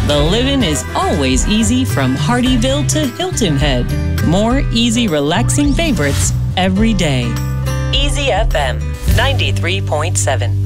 The living is always easy from Hardyville to Hilton Head. More easy, relaxing favorites every day. Easy FM 93.7.